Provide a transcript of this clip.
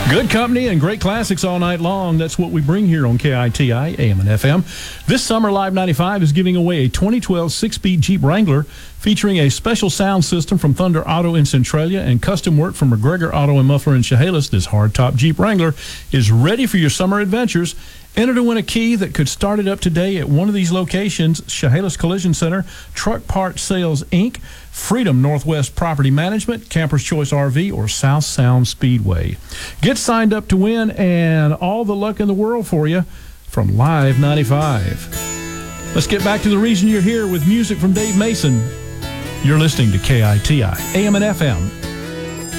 Good company and great classics all night long. That's what we bring here on KITI, AM and FM. This summer, Live 95 is giving away a 2012 six-speed Jeep Wrangler featuring a special sound system from Thunder Auto in Centralia and custom work from McGregor Auto and Muffler in Chehalis. This hardtop Jeep Wrangler is ready for your summer adventures. Enter to win a key that could start it up today at one of these locations: Chehalis Collision Center, Truck Part Sales, Inc., Freedom Northwest Property Management, Camper's Choice RV, or South Sound Speedway. Get signed up to win, and all the luck in the world for you from Live 95. Let's get back to the reason you're here with music from Dave Mason. You're listening to KITI, AM and FM.